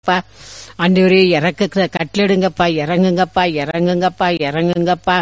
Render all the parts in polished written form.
அப்பா ஆண்டவரே இறக்க கட்டளிடுங்கப்பா, இறங்குங்கப்பா, இறங்குங்கப்பா, இறங்குங்கப்பா.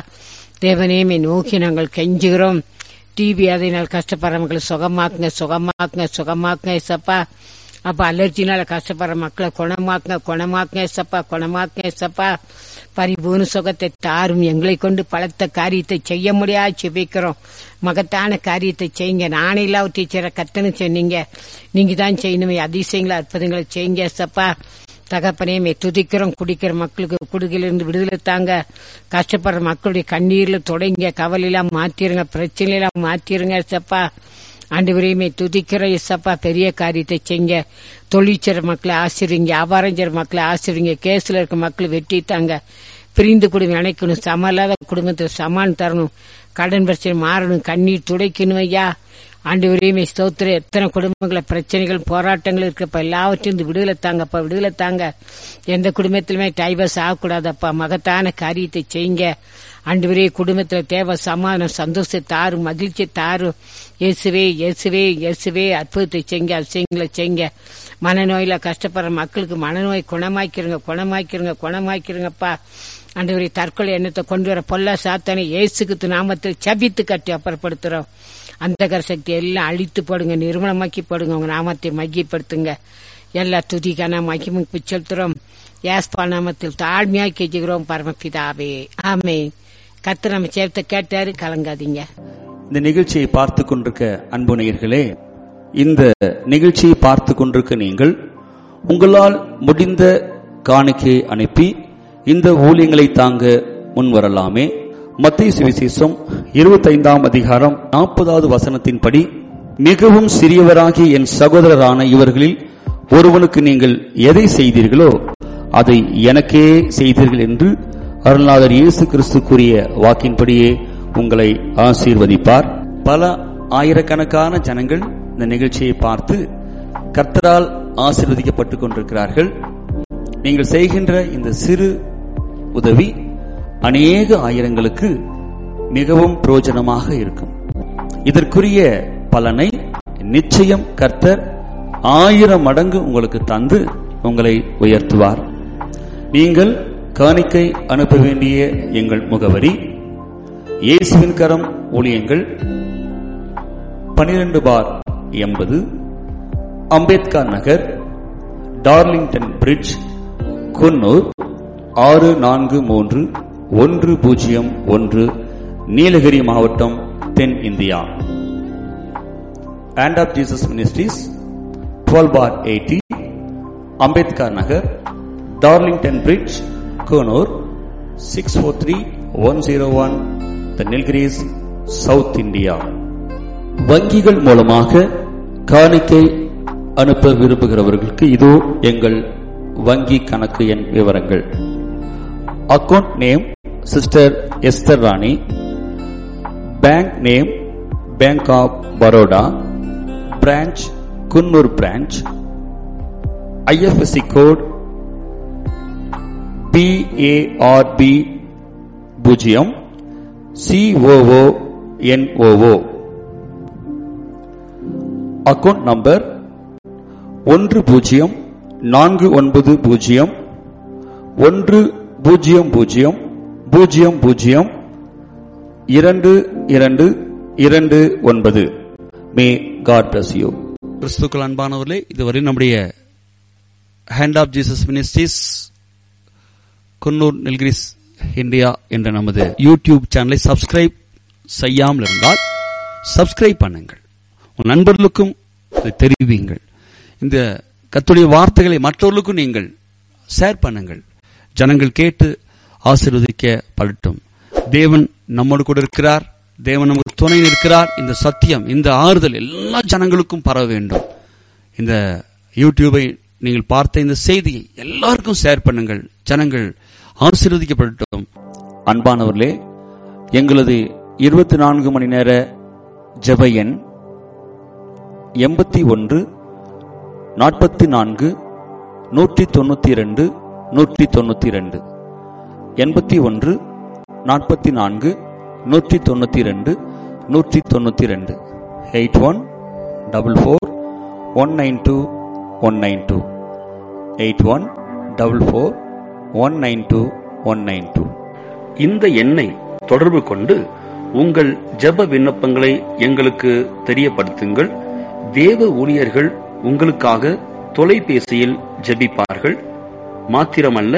தேவனே நோக்கி நாங்கள் கெஞ்சுகிறோம். டிவி அதனால் கஷ்டப்படுறவங்களை சுகமாக்குங்க, சுகமாக்குங்க, சுகமாக்குங்க ஏசப்பா. அப்ப அலர்ஜினால கஷ்டப்படுற மக்களை குணமாக்குங்க, குணமாக்குங்க ஏசப்பா, குணமாக்குங்க ஏசப்பா. பரிபூர்ண சுகத்தை தாரும். எங்களை கொண்டு பலத்த காரியத்தை செய்ய முடியாது செபிக்கிறோம். மகத்தான காரியத்தை செய்யுங்க. நானே இல்ல டீச்சரை கத்தன்னு சொன்னீங்க, நீங்க தான் செய்யணுமே. அதிசயங்களை அற்புதங்களை செய்யுங்க ஏசப்பா. தகப்பனே துதிக்கிறோம். குடிக்கிற மக்களுக்கு குடுகையிலிருந்து விடுதலை தாங்க. கஷ்டப்படுற மக்களுடைய கண்ணீர்ல தொடங்க, கவலையெல்லாம் மாத்திருங்க, பிரச்சனையெல்லாம் மாத்திருங்க ஏசப்பா. ஆண்டவரையுமே துதிக்கிற ஏசப்பா. பெரிய காரியத்தை செய்ங்க. தொழிற்சர மக்களை ஆசிரியங்க, வியாபாரஞ்சர மக்களை ஆசிரியங்க. கேஸ்ல இருக்க மக்களை வெட்டி தாங்க. பிரிந்து குடும்பம் இணைக்கணும், சமல்லாத குடும்பத்தில் சமான் தரணும், கடன் பிரச்சனை மாறணும், கண்ணீர் துடைக்கணும் ஐயா. ஆண்டவரையுமே ஸ்தோத்திரம். எத்தனை குடும்பங்கள பிரச்சனைகள் போராட்டங்கள் இருக்கப்ப எல்லாவற்றையும் விடுதலை தாங்கப்பா, விடுதலை தாங்க. எந்த குடும்பத்திலுமே டைவர்ஸ் ஆகக்கூடாதப்பா. மகத்தான காரியத்தை செய்யுங்க ஆண்டவரே. குடும்பத்தில் தேவை சமாதானம், சந்தோஷத்தை தாரும், மகிழ்ச்சி தாரும். இயேசுவே, இயேசுவே, இயேசுவே அற்புதத்தை செய்யுங்க, அதிசயங்களை செய்யுங்க. மனநோயில கஷ்டப்படுற மக்களுக்கு மனநோய் குணமாக்கிருங்க, குணமாக்கிருங்க, குணமாக்கிருங்கப்பா. ஆண்டவரே தற்கொலை எண்ணத்தை கொண்டு வர பொல்லா சாத்தானை இயேசுக்கு நாமத்தில் சபித்து கட்டி அப்புறப்படுத்துறோம். அந்தகர சக்தி எல்லாம் அழித்து போடுங்க, நிர்மலமாக்கி போடுங்க. உங்க நாமத்தை மையப்படுத்துங்க. எல்லா துதிக்கான மகிமைக்கு செலுத்துறோம். யாஸ்பா நாமத்தில் தாழ்மையாக கெஞ்சுகிறோம் பரமபிதாவே, ஆமென். கர்த்தர் நம்ம சேர்த்த கேட்டாரு, கலங்காதீங்க. இந்த நிகழ்ச்சியை பார்த்து கொண்டிருக்க அன்பு நேயர்களே, இந்த நிகழ்ச்சியை பார்த்து கொண்டிருக்க நீங்கள் உங்களால் முடிந்த காணிக்கையை அனுப்பி இந்த ஊழியங்களை தாங்க முன்வரலாமே. மத்தேயு சுவிசேஷம் 25ஆம் அதிகாரம் 40வது வசனத்தின்படி, மிகவும் சிறியவராகிய என் சகோதரரான இவர்களில் ஒருவனுக்கு நீங்கள் எதை செய்தீர்களோ அதை எனக்கே செய்தீர்கள் என்று அருள்நாதர் இயேசு கிறிஸ்து கூறிய வாக்கின்படியே உங்களை ஆசீர்வதிப்பார். பல ஆயிரக்கணக்கான ஜனங்கள் இந்த நிகழ்ச்சியை பார்த்து கர்த்தரால் ஆசீர்வதிக்கப்பட்டுக் கொண்டிருக்கிறார்கள். நீங்கள் செய்கின்ற இந்த சிறு உதவி அநேக ஆயிரங்களுக்கு மிகவும் பிரயோஜனமாக இருக்கும். இதற்குரிய பலனை நிச்சயம் கர்த்தர் 1000 மடங்கு உங்களுக்கு தந்து உங்களை உயர்த்துவார். நீங்கள் காணிக்கை அனுப்ப வேண்டிய எங்கள் முகவரி: இயேசுவின் கரம் ஊழியங்கள், 12/80 அம்பேத்கர் நகர், டார்லிங்டன் பிரிட்ஜ், குன்னூர் 643101, நீலகிரி மாவட்டம், தென் India. Hand of Jesus Ministries, 12/80 Ambedkar Nagar, Darlington bridge, Coonoor 643101, The Nilgiris, South India. வங்கிகள் மூலமாக காணிக்கை அனுப்ப விரும்புகிறவர்களுக்கு இதோ எங்கள் வங்கி கணக்கு எண் விவரங்கள். Account name sister Esther Rani, bank name bank of Baroda, branch Coonoor branch, IFSC code PARB 0, COONOO. Account number 1000002229. May God bless you. கிறிஸ்துக்கள் அன்பானவர்களே, இதுவரை நம்முடைய hand of Jesus ministries Coonoor Nilgiris India என்ற நமது யூடியூப் சேனலை சப்ஸ்கிரைப் செய்யாமல் இருந்தால் சப்ஸ்கிரைப் பண்ணுங்கள். உங்கள் நண்பர்களுக்கும் தெரிவியுங்கள். இந்த கர்த்தருடைய வார்த்தைகளை மற்றவர்களுக்கும் நீங்கள் ஷேர் பண்ணுங்கள். ஜனங்கள் கேட்டு ஆசீர்வதிக்கப்படட்டும். தேவன் நம்மோடு கூட இருக்கிறார். தேவன் நமக்கு துணை இருக்கிறார். இந்த சத்தியம், இந்த ஆறுதல் எல்லா ஜனங்களுக்கும் பரவ வேண்டும். இந்த யூடியூபை நீங்கள் பார்த்த இந்த செய்தியை எல்லாருக்கும் ஷேர் பண்ணுங்கள். ஜனங்கள் ஆசீர்வதிக்கப்படட்டும். அன்பானவர்களே, எங்களது 24 மணி நேர ஜெப எண் 81 44 192 192, 81 44 192 192, 81 44 192 192. 8144192192. இந்த எண்ணை தொடர்பு கொண்டு உங்கள் ஜெப விண்ணப்பங்களை எங்களுக்கு தெரியப்படுத்துங்கள். தேவ ஊழியர்கள் உங்களுக்காக தொலைபேசியில் ஜெபிப்பார்கள். மாத்திரமல்ல,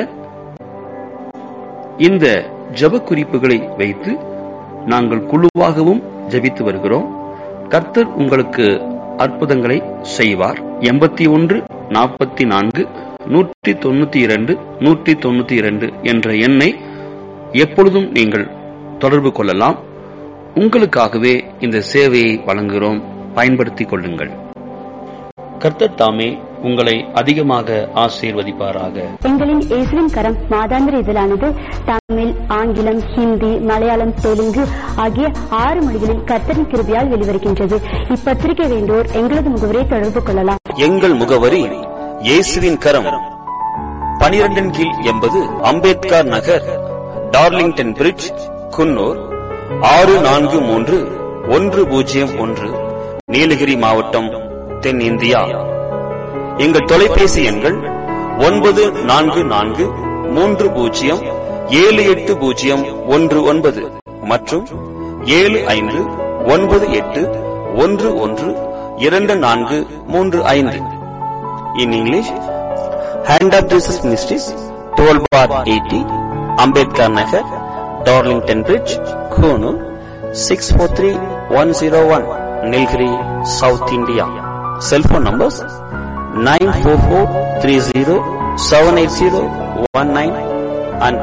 இந்த ஜெப குறிப்புகளை வைத்து நாங்கள் குழுவாகவும் ஜெபித்து வருகிறோம். கர்த்தர் உங்களுக்கு அற்புதங்களை செய்வார். 81 44 192 192 என்ற எண்ணை எப்பொழுதும் நீங்கள் தொடர்பு கொள்ளலாம். உங்களுக்காகவே இந்த சேவையை வழங்குகிறோம். பயன்படுத்திக் கொள்ளுங்கள். கர்த்தர் தாமே உங்களை அதிகமாக ஆசீர்வதிப்பாராக. எங்களின் இயேசுவின் கரம் மாதாந்திர இதழானது தமிழ், ஆங்கிலம், ஹிந்தி, மலையாளம், தெலுங்கு ஆகிய 6 மொழிகளில் கர்த்தரின் கிருபையால் வெளிவருகின்றது. இப்பத்திரிகை வேண்டோர் எங்களது முகவரியை தொடர்பு கொள்ளலாம். எங்கள் முகவரி இயேசுவின் கரம், 12 கீழ் 80 அம்பேத்கர் நகர், டார்லிங்டன் பிரிட்ஜ், குன்னூர் 643101, நீலகிரி மாவட்டம், தென்னிந்தியா. எங்கள் தொலைபேசி எண்கள் 9443078019 மற்றும் 7598112435. In English, Hand of Jesus Ministries, 12/80, Ambedkar Nagar, Darlington Bridge, Konoor, 643101, Nilgiri, South India. Cell phone numbers 944307801 and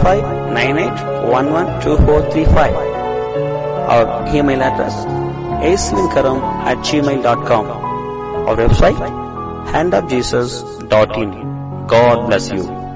7598112435. Our email address aswinkaram@gmail.com. Our website handofjesus.in. God bless you.